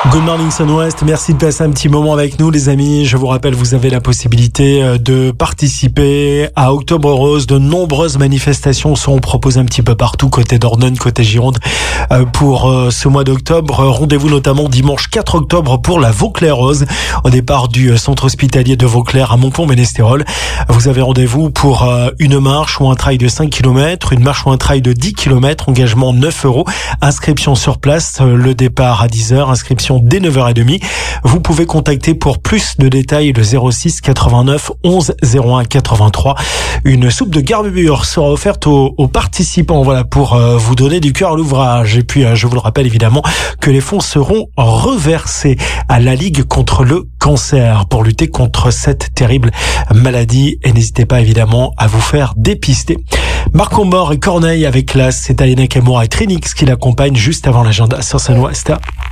Good morning Sun-Ouest, merci de passer un petit moment avec nous les amis. Je vous rappelle, vous avez la possibilité de participer à Octobre Rose. De nombreuses manifestations seront proposées un petit peu partout, côté Dordogne, côté Gironde, pour ce mois d'octobre. Rendez-vous notamment dimanche 4 octobre pour la Vauclair Rose, au départ du centre hospitalier de Vauclair à Montpont-Ménestérol. Vous avez rendez-vous pour une marche ou un trail de 5 km, une marche ou un trail de 10 km, engagement 9 €, inscription sur place, le départ à 10h, inscription dès 9h30. Vous pouvez contacter pour plus de détails le 06 89 11 01 83. Une soupe de garbure sera offerte aux participants, voilà, pour vous donner du cœur à l'ouvrage. Et puis, je vous le rappelle évidemment que les fonds seront reversés à la Ligue contre le cancer pour lutter contre cette terrible maladie. Et n'hésitez pas évidemment à vous faire dépister. Marc Ombord et Corneille avec classe, c'est Alena Camoura et Trinix qui l'accompagnent juste avant l'agenda sur Sun-Ouest.